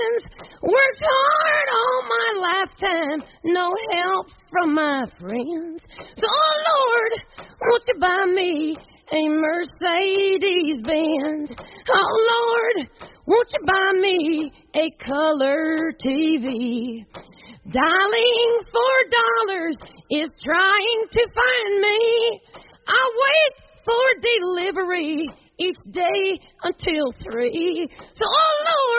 Worked hard all my lifetime, no help from my friends. So, Lord, won't you buy me a Mercedes-Benz? Oh, Lord, won't you buy me a color TV? Dialing $4 is trying to find me. I wait for delivery each day until 3. So, oh, Lord,